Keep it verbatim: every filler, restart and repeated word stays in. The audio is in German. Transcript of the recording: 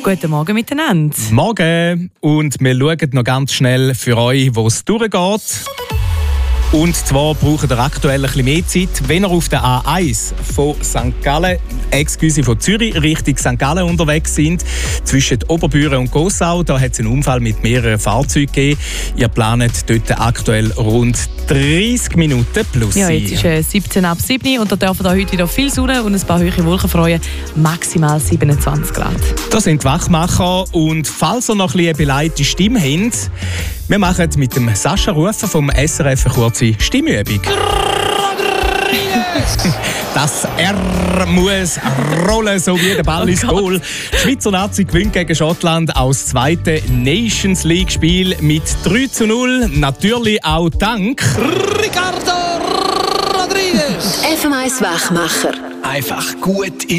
Guten Morgen miteinander. Morgen. Und wir schauen noch ganz schnell für euch, wo es durchgeht. Und zwar braucht ihr aktuell ein bisschen mehr Zeit, wenn ihr auf der A eins von Sankt Gallen, excuse, von Zürich Richtung Sankt Gallen unterwegs sind, zwischen Oberbüren und Gossau. Da hat es einen Unfall mit mehreren Fahrzeugen gegeben. Ihr plant dort aktuell rund dreißig Minuten plus. Ja, jetzt ist äh, siebzehn ab sieben und da dürfen da heute wieder viel Sonne und ein paar hohe Wolken freuen. Maximal siebenundzwanzig Grad. Das sind die Wachmacher. Und falls ihr noch ein bisschen eine beleite Stimme habt, wir machen mit dem Sascha Rufer vom S R F eine kurze Stimmübung. Das R muss rollen, so wie der Ball ins Goal. Die Schweizer Nazi gewinnt gegen Schottland aus zweite Nations League Spiel mit drei zu null. Natürlich auch dank Ricardo Rodriguez. F M eins Wachmacher. Einfach gut in